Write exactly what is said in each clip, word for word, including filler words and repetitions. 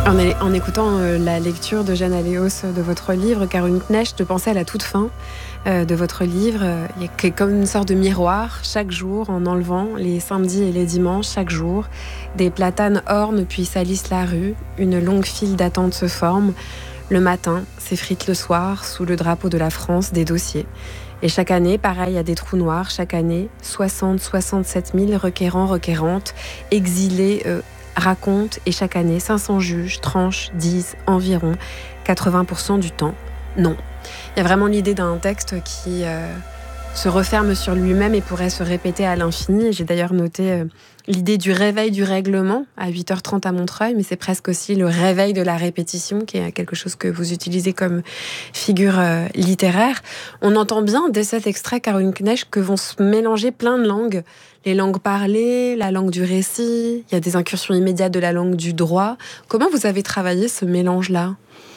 En, en écoutant euh, la lecture de Jeanne Aléos de votre livre, Caroline Knecht, je pensais à la toute fin euh, de votre livre. Il y a comme une sorte de miroir, chaque jour, en enlevant les samedis et les dimanches, chaque jour. Des platanes ornent puis salissent la rue. Une longue file d'attente se forme. Le matin s'effrite le soir, sous le drapeau de la France, des dossiers. Et chaque année, pareil, à des trous noirs, chaque année, soixante à soixante-sept mille requérants, requérantes, exilés, euh, racontent, et chaque année, cinq cents juges tranchent, disent environ quatre-vingts pour cent du temps non. Il y a vraiment l'idée d'un texte qui euh, se referme sur lui-même et pourrait se répéter à l'infini. J'ai d'ailleurs noté euh, l'idée du réveil du règlement à huit heures trente à Montreuil, mais c'est presque aussi le réveil de la répétition, qui est quelque chose que vous utilisez comme figure euh, littéraire. On entend bien, dès cet extrait, Caroline Knecht, que vont se mélanger plein de langues. Les langues parlées, la langue du récit, il y a des incursions immédiates de la langue du droit. Comment vous avez travaillé ce mélange-là ?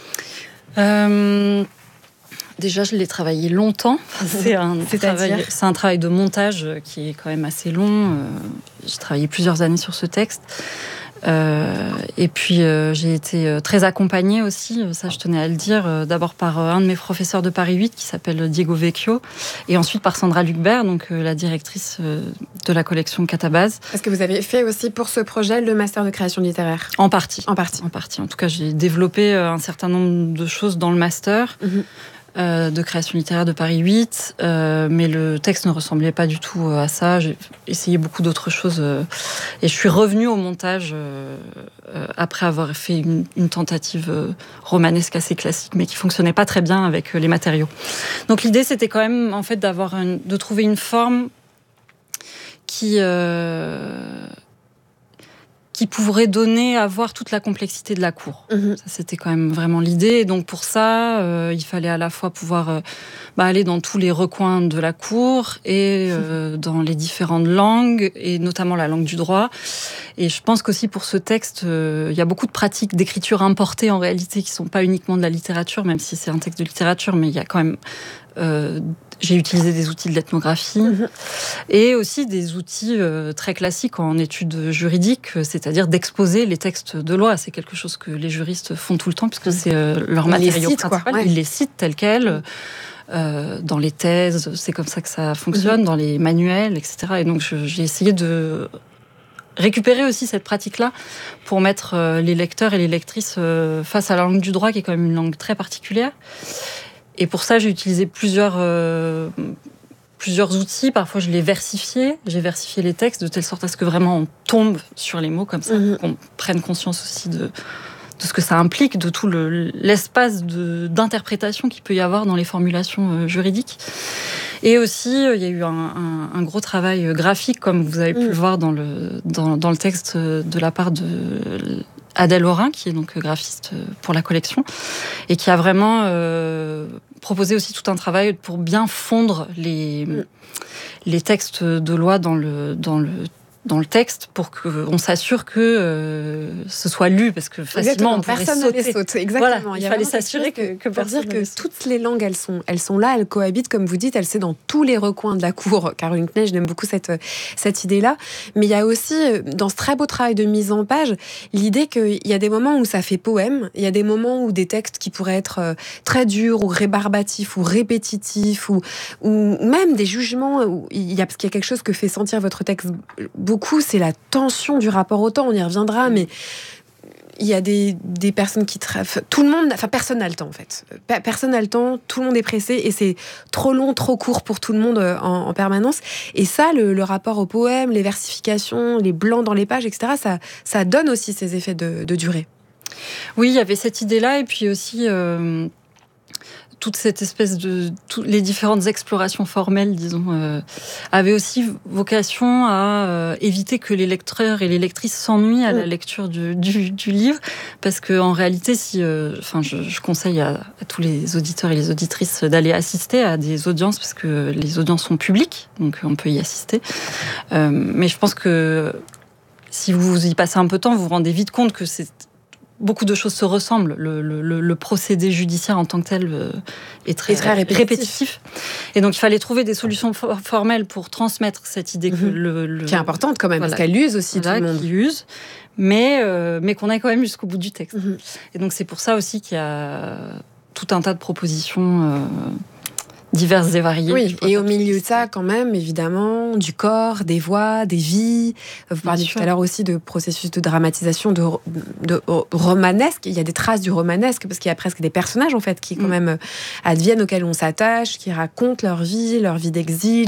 euh... Déjà, je l'ai travaillé longtemps. C'est un, travail, c'est un travail de montage qui est quand même assez long. J'ai travaillé plusieurs années sur ce texte. Euh, et puis, euh, j'ai été très accompagnée aussi, ça je tenais à le dire, d'abord par un de mes professeurs de Paris huit qui s'appelle Diego Vecchio, et ensuite par Sandra Lucbert, donc euh, la directrice euh, de la collection Catabase. Est-ce que vous avez fait aussi pour ce projet le master de création littéraire ? En partie. En partie. En partie. En tout cas, j'ai développé un certain nombre de choses dans le master. Mm-hmm. Euh, de création littéraire de Paris huit, euh, mais le texte ne ressemblait pas du tout à ça. J'ai essayé beaucoup d'autres choses euh, et je suis revenue au montage euh, euh, après avoir fait une, une tentative euh, romanesque assez classique, mais qui fonctionnait pas très bien avec euh, les matériaux. Donc l'idée, c'était quand même en fait d'avoir une, de trouver une forme qui euh, qui pourrait donner à voir toute la complexité de la cour. Mmh. Ça, c'était quand même vraiment l'idée. Et donc, pour ça, euh, il fallait à la fois pouvoir euh, bah, aller dans tous les recoins de la cour et euh, dans les différentes langues, et notamment la langue du droit. Et je pense qu'aussi, pour ce texte, euh, il y a beaucoup de pratiques d'écriture importées, en réalité, qui ne sont pas uniquement de la littérature, même si c'est un texte de littérature, mais il y a quand même... Euh, j'ai utilisé des outils de l'ethnographie mmh. et aussi des outils euh, très classiques en études juridiques, c'est-à-dire d'exposer les textes de loi. C'est quelque chose que les juristes font tout le temps, puisque c'est euh, leur matériau principal. Ouais. Ils les citent tels quels, euh, dans les thèses, c'est comme ça que ça fonctionne, mmh. dans les manuels, et cetera. Et donc je, j'ai essayé de récupérer aussi cette pratique-là pour mettre euh, les lecteurs et les lectrices euh, face à la langue du droit, qui est quand même une langue très particulière. Et pour ça, j'ai utilisé plusieurs, euh, plusieurs outils. Parfois, je les versifiais. J'ai versifié les textes de telle sorte à ce que vraiment on tombe sur les mots comme ça, mmh. qu'on prenne conscience aussi de, de ce que ça implique, de tout le, l'espace de, d'interprétation qu'il peut y avoir dans les formulations euh, juridiques. Et aussi, euh, il y a eu un, un, un gros travail graphique, comme vous avez pu mmh. le voir dans le, dans, dans le texte, de la part de... Adèle Aurin, qui est donc graphiste pour la collection, et qui a vraiment euh, proposé aussi tout un travail pour bien fondre les, les textes de loi dans le, dans le, dans le texte, pour qu'on s'assure que euh, ce soit lu, parce que facilement, exactement, on pourrait personne sauter. ne les saute. Exactement. Voilà, il, il fallait s'assurer que, que, que pour dire que toutes les langues, elles sont, elles sont là, elles cohabitent, comme vous dites, elles sont dans tous les recoins de la cour. Caroline Knecht, j'aime beaucoup cette, cette idée-là. Mais il y a aussi, dans ce très beau travail de mise en page, l'idée qu'il y a des moments où ça fait poème, il y a des moments où des textes qui pourraient être très durs, ou rébarbatifs, ou répétitifs, ou, ou même des jugements, où il y a, parce qu'il y a quelque chose que fait sentir votre texte beaucoup, c'est la tension du rapport au temps. On y reviendra, mais il y a des, des personnes qui... Tra- tout le monde... Enfin, personne n'a le temps, en fait. Personne n'a le temps, tout le monde est pressé, et c'est trop long, trop court pour tout le monde en, en permanence. Et ça, le, le rapport au poème, les versifications, les blancs dans les pages, et cetera, ça, ça donne aussi ces effets de, de durée. Oui, il y avait cette idée-là, et puis aussi... Euh... toute cette espèce de... Toutes les différentes explorations formelles, disons, euh, avaient aussi vocation à euh, éviter que les lecteurs et les lectrices s'ennuient à la lecture du, du, du livre, parce qu'en réalité, si, euh, enfin, je, je conseille à, à tous les auditeurs et les auditrices d'aller assister à des audiences, parce que les audiences sont publiques, donc on peut y assister. Euh, mais je pense que si vous y passez un peu de temps, vous vous rendez vite compte que c'est... Beaucoup de choses se ressemblent. Le, le, le procédé judiciaire en tant que tel euh, est très, et très répétitif. répétitif. Et donc, il fallait trouver des solutions for- formelles pour transmettre cette idée que mmh. le, le... qui est importante quand même, voilà, parce qu'elle use aussi voilà, tout le monde. Qui use. mais, euh, mais qu'on aille quand même jusqu'au bout du texte. Mmh. Et donc c'est pour ça aussi qu'il y a tout un tas de propositions euh, diverses et variées. Oui, et au milieu de ça, quand même, évidemment, du corps, des voix, des vies. Vous parliez tout à l'heure aussi de processus de dramatisation, de, de, de romanesque. Il y a des traces du romanesque, parce qu'il y a presque des personnages, en fait, qui, quand même, adviennent, auxquels on s'attache, qui racontent leur vie, leur vie d'exil,